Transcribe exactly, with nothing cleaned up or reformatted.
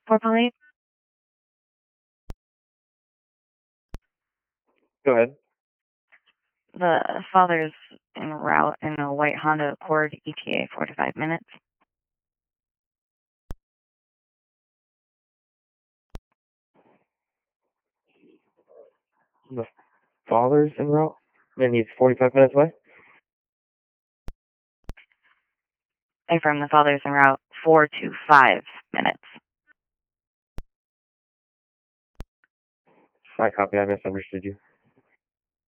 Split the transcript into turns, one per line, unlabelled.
For police,
Go ahead.
the father's en route in a white Honda Accord, E T A four to five minutes.
The father's en route, and he's forty-five minutes away?
Confirm the father's en route four to five minutes.
I copy. I misunderstood you.